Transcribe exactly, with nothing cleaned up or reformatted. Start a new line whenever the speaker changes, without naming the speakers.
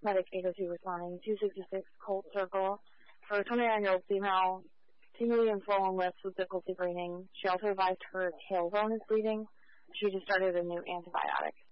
medic eight oh two responding, two sixty-six Colt Circle, for a twenty-nine-year-old female, seemingly in swollen lips with difficulty breathing. She also advised her tailbone is bleeding. She just started a new antibiotic.